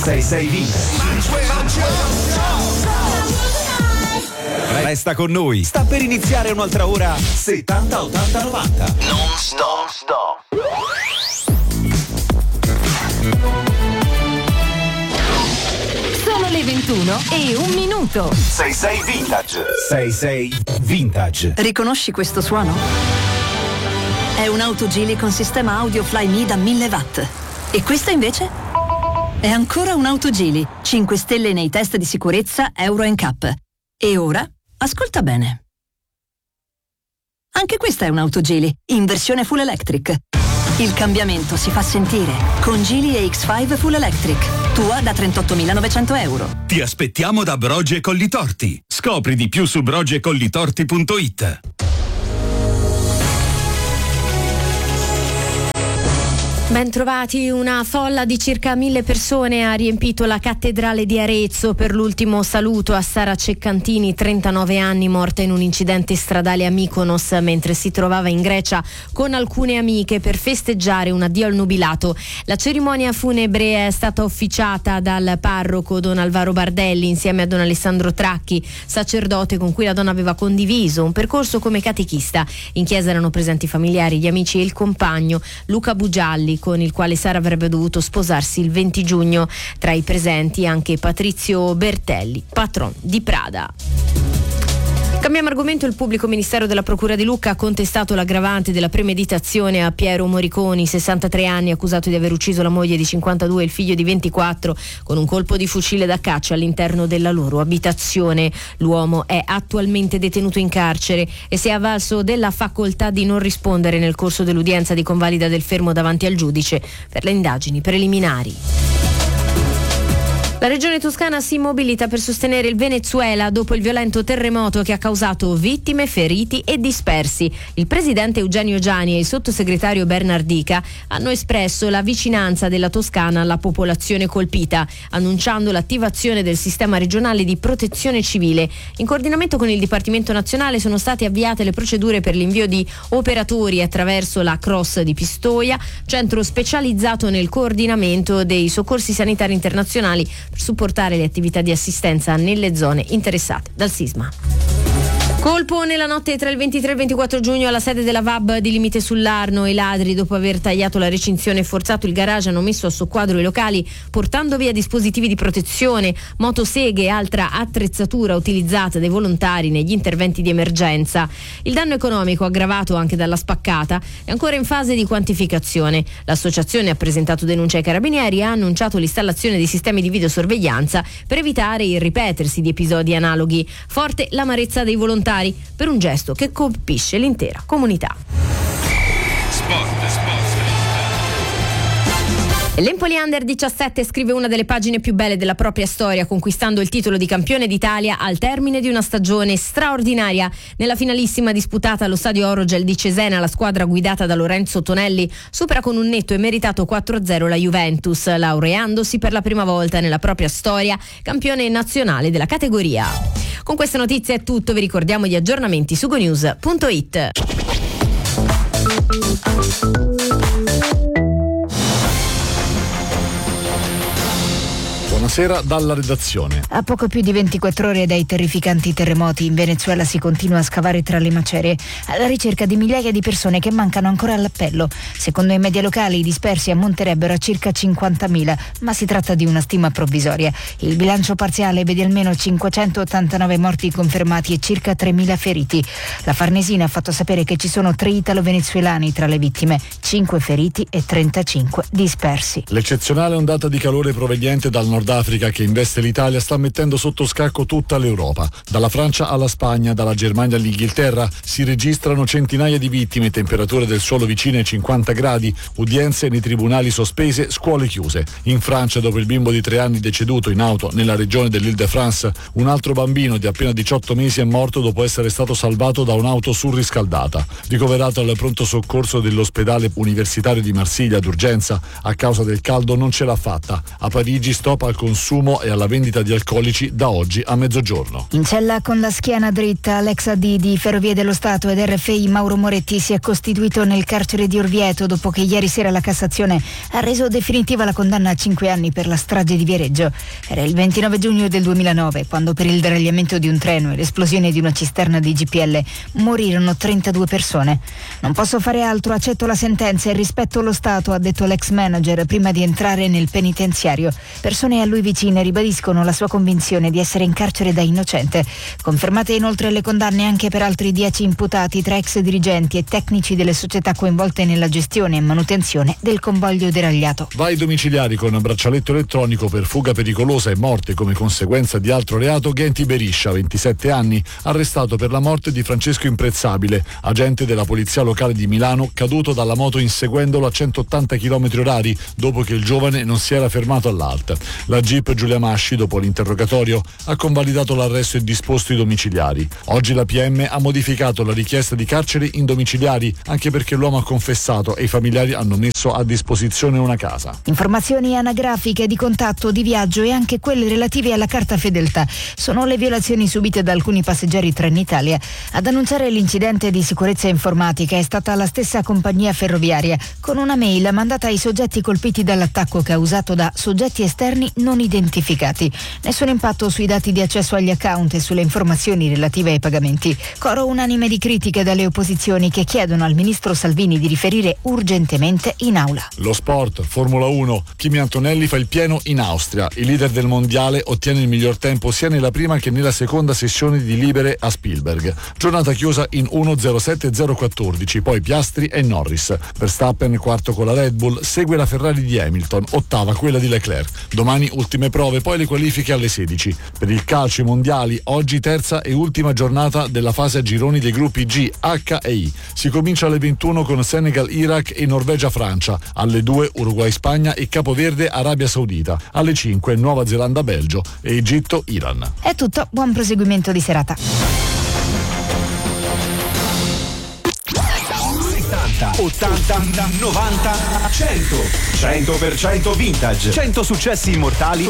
66 Vintage. Resta con noi, sta per iniziare un'altra ora 70 80 90. Non stop. Sono le 21 e 1 minuto. 66 Vintage. 66 Vintage. Riconosci questo suono? È un'auto Geely con sistema audio Flyme da 1000 watt. E questa invece? È ancora un'auto Geely, 5 stelle nei test di sicurezza Euro NCAP. E ora, ascolta bene. Anche questa è un'auto Geely, in versione full electric. Il cambiamento si fa sentire con Geely EX5 Full Electric. Tua da 38.900 euro. Ti aspettiamo da Brogi e Collitorti. Scopri di più su brogiecollitorti.it. Bentrovati, una folla di circa 1000 persone ha riempito la cattedrale di Arezzo per l'ultimo saluto a Sara Ceccantini, 39 anni, morta in un incidente stradale a Mykonos mentre si trovava in Grecia con alcune amiche per festeggiare un addio al nubilato. La cerimonia funebre è stata officiata dal parroco Don Alvaro Bardelli insieme a Don Alessandro Tracchi, sacerdote con cui la donna aveva condiviso un percorso come catechista. In chiesa erano presenti familiari, gli amici e il compagno Luca Bugialli, con il quale Sara avrebbe dovuto sposarsi il 20 giugno. Tra i presenti anche Patrizio Bertelli, patron di Prada. Cambiamo argomento. Il pubblico ministero della Procura di Lucca ha contestato l'aggravante della premeditazione a Piero Moriconi, 63 anni, accusato di aver ucciso la moglie di 52 e il figlio di 24 con un colpo di fucile da caccia all'interno della loro abitazione. L'uomo è attualmente detenuto in carcere e si è avvalso della facoltà di non rispondere nel corso dell'udienza di convalida del fermo davanti al giudice per le indagini preliminari. La regione toscana si mobilita per sostenere il Venezuela dopo il violento terremoto che ha causato vittime, feriti e dispersi. Il presidente Eugenio Giani e il sottosegretario Bernardica hanno espresso la vicinanza della Toscana alla popolazione colpita, annunciando l'attivazione del sistema regionale di protezione civile. In coordinamento con il Dipartimento Nazionale sono state avviate le procedure per l'invio di operatori attraverso la Cross di Pistoia, centro specializzato nel coordinamento dei soccorsi sanitari internazionali, per supportare le attività di assistenza nelle zone interessate dal sisma. Colpo nella notte tra il 23 e il 24 giugno alla sede della VAB di Limite sull'Arno. I ladri, dopo aver tagliato la recinzione e forzato il garage, hanno messo a soqquadro i locali portando via dispositivi di protezione, motoseghe e altra attrezzatura utilizzata dai volontari negli interventi di emergenza. Il danno economico, aggravato anche dalla spaccata, è ancora in fase di quantificazione. L'associazione ha presentato denuncia ai carabinieri e ha annunciato l'installazione di sistemi di videosorveglianza per evitare il ripetersi di episodi analoghi. Forte l'amarezza dei volontari per un gesto che colpisce l'intera comunità. L'Empoli Under 17 scrive una delle pagine più belle della propria storia, conquistando il titolo di campione d'Italia al termine di una stagione straordinaria. Nella finalissima disputata allo stadio Orogel di Cesena, la squadra guidata da Lorenzo Tonelli supera con un netto e meritato 4-0 la Juventus, laureandosi per la prima volta nella propria storia campione nazionale della categoria. Con queste notizie è tutto, vi ricordiamo gli aggiornamenti su gonews.it. Buonasera dalla redazione. A poco più di 24 ore dai terrificanti terremoti in Venezuela si continua a scavare tra le macerie alla ricerca di migliaia di persone che mancano ancora all'appello. Secondo i media locali i dispersi ammonterebbero a circa 50.000, ma si tratta di una stima provvisoria. Il bilancio parziale vede almeno 589 morti confermati e circa 3.000 feriti. La Farnesina ha fatto sapere che ci sono 3 italo-venezuelani tra le vittime, 5 feriti e 35 dispersi. L'eccezionale ondata di calore proveniente dal Nord Africa che investe l'Italia sta mettendo sotto scacco tutta l'Europa. Dalla Francia alla Spagna, dalla Germania all'Inghilterra si registrano centinaia di vittime, temperature del suolo vicine ai 50 gradi, udienze nei tribunali sospese, scuole chiuse. In Francia, dopo il bimbo di 3 anni deceduto in auto nella regione dell'Île-de-France, un altro bambino di appena 18 mesi è morto dopo essere stato salvato da un'auto surriscaldata. Ricoverato al pronto soccorso dell'ospedale universitario di Marsiglia d'urgenza, a causa del caldo non ce l'ha fatta. A Parigi stop al consumo e alla vendita di alcolici da oggi a mezzogiorno. In cella con la schiena dritta, l'ex AD di Ferrovie dello Stato ed RFI Mauro Moretti si è costituito nel carcere di Orvieto dopo che ieri sera la Cassazione ha reso definitiva la condanna a 5 anni per la strage di Viareggio. Era il 29 giugno del 2009 quando per il deragliamento di un treno e l'esplosione di una cisterna di GPL morirono 32 persone. Non posso fare altro, accetto la sentenza e rispetto lo Stato, ha detto l'ex manager prima di entrare nel penitenziario. Persone a lui vicine ribadiscono la sua convinzione di essere in carcere da innocente. Confermate inoltre le condanne anche per altri 10 imputati tra ex dirigenti e tecnici delle società coinvolte nella gestione e manutenzione del convoglio deragliato. Vai domiciliari con braccialetto elettronico per fuga pericolosa e morte come conseguenza di altro reato. Ghenti Beriscia, 27 anni, arrestato per la morte di Francesco Imprezzabile, agente della polizia locale di Milano, caduto dalla moto inseguendolo a 180 km/h dopo che il giovane non si era fermato all'alta. La GIP Giulia Masci, dopo l'interrogatorio, ha convalidato l'arresto e disposto i domiciliari. Oggi la PM ha modificato la richiesta di carcere in domiciliari anche perché l'uomo ha confessato e i familiari hanno messo a disposizione una casa. Informazioni anagrafiche di contatto, di viaggio e anche quelle relative alla carta fedeltà sono le violazioni subite da alcuni passeggeri Trenitalia. Ad annunciare l'incidente di sicurezza informatica è stata la stessa compagnia ferroviaria, con una mail mandata ai soggetti colpiti dall'attacco causato da soggetti esterni non identificati. Nessun impatto sui dati di accesso agli account e sulle informazioni relative ai pagamenti. Coro unanime di critiche dalle opposizioni che chiedono al ministro Salvini di riferire urgentemente in aula. Lo sport, Formula 1, Kimi Antonelli fa il pieno in Austria. Il leader del mondiale ottiene il miglior tempo sia nella prima che nella seconda sessione di libere a Spielberg. Giornata chiusa in 1:07:014, poi Piastri e Norris. Verstappen quarto con la Red Bull, segue la Ferrari di Hamilton, ottava quella di Leclerc. Domani ultime prove, poi le qualifiche alle 16. Per il calcio i mondiali, oggi terza e ultima giornata della fase a gironi dei gruppi G, H e I. Si comincia alle 21 con Senegal-Iraq e Norvegia-Francia, alle 2 Uruguay-Spagna e Capoverde-Arabia Saudita, alle 5 Nuova Zelanda-Belgio e Egitto-Iran. È tutto, buon proseguimento di serata. 80, 90, 100. 100% vintage. 100 successi immortali